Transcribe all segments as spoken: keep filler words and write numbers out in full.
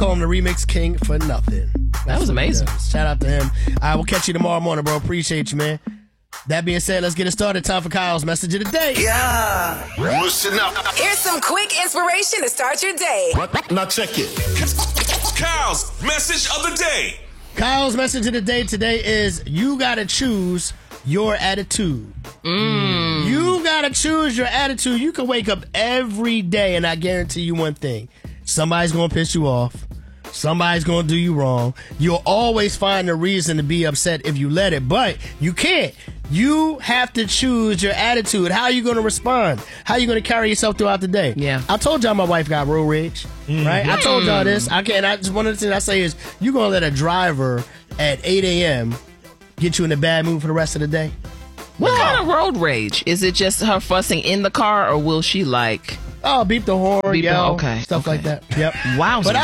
Call him the Remix King for nothing. That's that was amazing. Shout out to him. I will catch you tomorrow morning, bro. Appreciate you, man. That being said, let's get it started. Time for Kyle's message of the day. Yeah. Listen up. Here's some quick inspiration to start your day. Now check it. Kyle's message of the day. Kyle's message of the day today is you gotta choose your attitude. Mm. You gotta choose your attitude. You can wake up every day and I guarantee you one thing. Somebody's gonna piss you off. Somebody's gonna do you wrong. You'll always find a reason to be upset if you let it, but you can't. You have to choose your attitude. How are you gonna respond? How are you gonna carry yourself throughout the day? Yeah. I told y'all my wife got road rage, Mm-hmm. right? I told y'all this. I can't. I just one of the things I say is you gonna let a driver at eight a.m. get you in a bad mood for the rest of the day? What kind of road rage? Is it just her fussing in the car, or will she like... Oh, beep the horn, Beep the- yell, okay, stuff okay. like that. Yep. Wowzers. But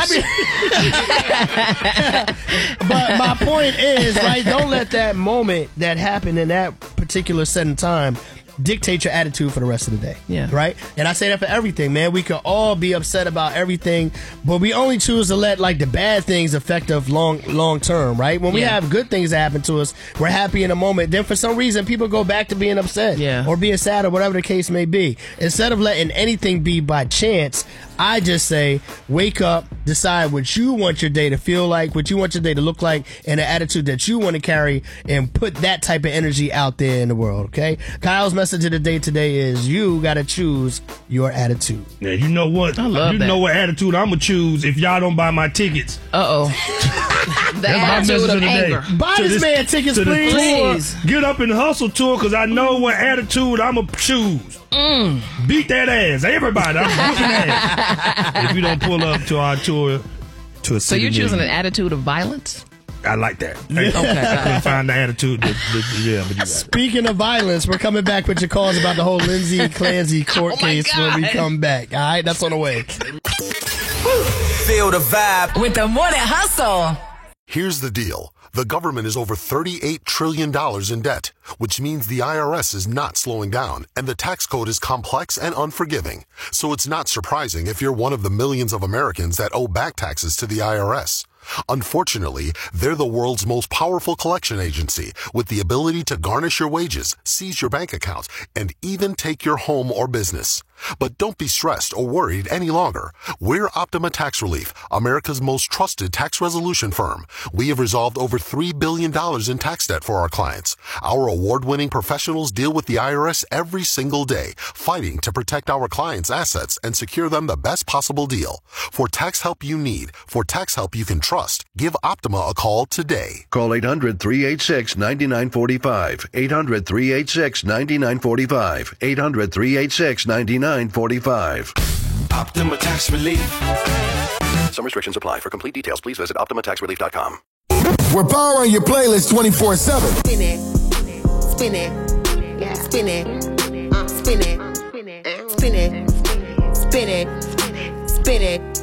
I mean, but my point is, right? Don't let that moment that happened in that particular setting time dictate your attitude for the rest of the day. Yeah. Right? And I say that for everything, man. We can all be upset about everything, but we only choose to let like the bad things affect us long long term, right? When we Yeah. have good things that happen to us, we're happy in a moment. Then for some reason, people go back to being upset Yeah. or being sad or whatever the case may be. Instead of letting anything be by chance, I just say, wake up, decide what you want your day to feel like, what you want your day to look like, and the attitude that you want to carry, and put that type of energy out there in the world, okay? Kyle's message of the day today is you got to choose your attitude. Yeah, you know what? I love you that. know what attitude I'm going to choose if y'all don't buy my tickets. Uh-oh. The That's my attitude message of of the day. anger. Buy To this man tickets, to the please. tour, Please. Get up and hustle tour because I know what attitude I'm going to choose. Mm. Beat that ass. Everybody, I'm beating ass. If you don't pull up to our tour to a So city you're choosing near an you. attitude of violence? I like that. I couldn't find the attitude. That, that, yeah, but you got it. Speaking of violence, we're coming back with your calls about the whole Lindsay Clancy court Oh my case when we God. come back. All right, that's on the way. Feel the vibe. With the Morning Hustle. Here's the deal. The government is over thirty-eight trillion dollars in debt, which means the I R S is not slowing down, and the tax code is complex and unforgiving. So it's not surprising if you're one of the millions of Americans that owe back taxes to the I R S. Unfortunately, they're the world's most powerful collection agency with the ability to garnish your wages, seize your bank accounts, and even take your home or business. But don't be stressed or worried any longer. We're Optima Tax Relief, America's most trusted tax resolution firm. We have resolved over three billion dollars in tax debt for our clients. Our award-winning professionals deal with the I R S every single day, fighting to protect our clients' assets and secure them the best possible deal. For tax help you need, for tax help you can trust, give Optima a call today. Call eight hundred, three eight six, nine nine four five. eight hundred, three eight six, nine nine four five. eight hundred, three eight six, nine nine four five. Optima Tax Relief. Some restrictions apply. For complete details, please visit optima tax relief dot com. We're powering your playlist twenty-four seven. Spin it, spin it, yeah. Spin it, uh, spin it, spin it, spin it, spin it, spin it.